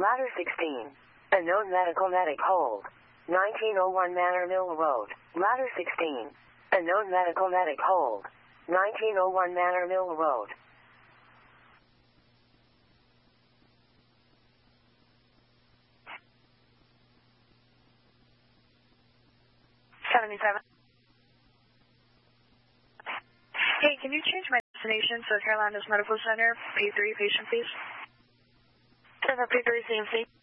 Ladder 16. Unknown medical medic hold. 1901 Manor Mill Road. Ladder 16. Unknown medical medic hold. 1901 Manor Mill Road. 77. Hey, can you change my destination to Carolinas Medical Center, P3 patient, please? P3 CMC.